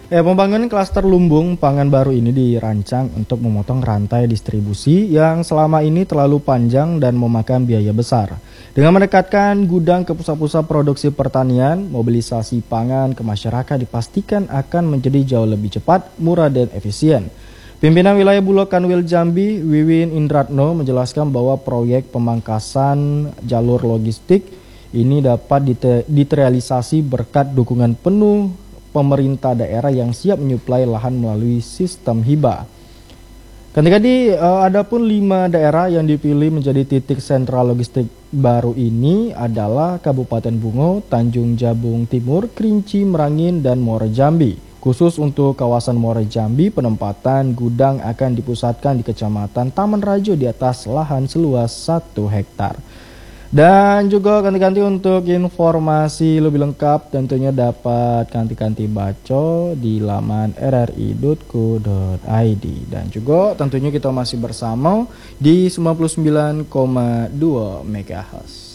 Pembangunan klaster lumbung pangan baru ini dirancang untuk memotong rantai distribusi yang selama ini terlalu panjang dan memakan biaya besar. Dengan mendekatkan gudang ke pusat-pusat produksi pertanian, mobilisasi pangan ke masyarakat dipastikan akan menjadi jauh lebih cepat, murah, dan efisien. Pimpinan wilayah Bulog Kanwil Jambi, Wiwin Indratno, menjelaskan bahwa proyek pemangkasan jalur logistik ini dapat diterrealisasi berkat dukungan penuh pemerintah daerah yang siap menyuplai lahan melalui sistem hibah. Ada pun 5 daerah yang dipilih menjadi titik sentral logistik baru ini adalah Kabupaten Bungo, Tanjung Jabung Timur, Kerinci, Merangin, dan Muara Jambi. Khusus untuk kawasan Muara Jambi, penempatan gudang akan dipusatkan di Kecamatan Taman Rajo di atas lahan seluas 1 hektar. Dan juga ganti-ganti untuk informasi lebih lengkap tentunya dapat ganti-ganti baco di laman rri.co.id. Dan juga tentunya kita masih bersama di 99,2 MHz.